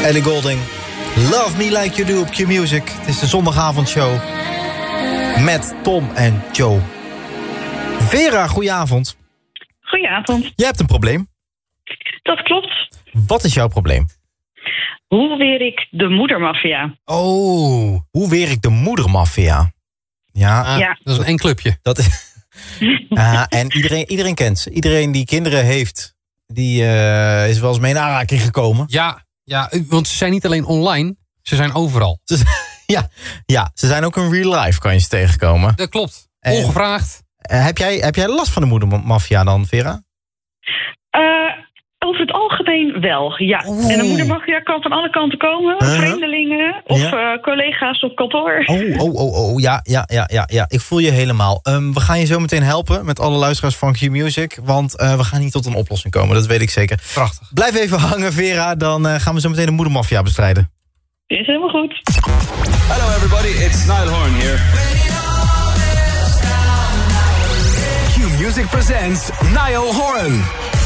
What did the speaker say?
Ellie Goulding. Love Me Like You Do op Q-Music. Het is de zondagavondshow met Tom en Joe. Vera, goedenavond. Goedenavond. Jij hebt een probleem. Dat klopt. Wat is jouw probleem? Hoe weer ik de moedermafia? Oh, hoe weer ik de moedermafia? Ja, Ja. Dat is een eng clubje. dat is... en iedereen kent ze. Iedereen die kinderen heeft, die is wel eens mee in aanraking gekomen. Ja, want ze zijn niet alleen online, ze zijn overal. Ja, ze zijn ook in real life, kan je ze tegenkomen. Dat klopt. En- Ongevraagd. Heb jij last van de moedermafia dan, Vera? Over het algemeen wel, ja. Oeh. En de moedermafia kan van alle kanten komen. Vreemdelingen of collega's op kantoor. Oh, ja. Ik voel je helemaal. We gaan je zo meteen helpen met alle luisteraars van Q-Music. Want we gaan niet tot een oplossing komen, dat weet ik zeker. Prachtig. Blijf even hangen, Vera. Dan gaan we zo meteen de moedermafia bestrijden. Is helemaal goed. Hello everybody, it's Niall Horan here. Q-Music presents Niall Horan.